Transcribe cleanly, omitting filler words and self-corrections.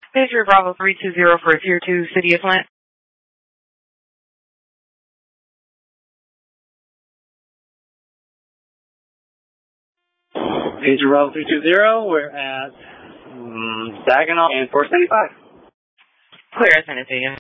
Patriot Bravo 320 for a Tier 2, City of Flint. Patriot Bravo 320, we're at Saginaw and 475. Clear, I send it to you.